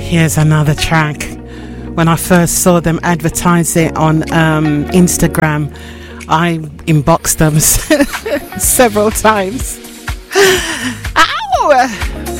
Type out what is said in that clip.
Here's another track. When I first saw them advertise it on Instagram, I inboxed them several times. Ow!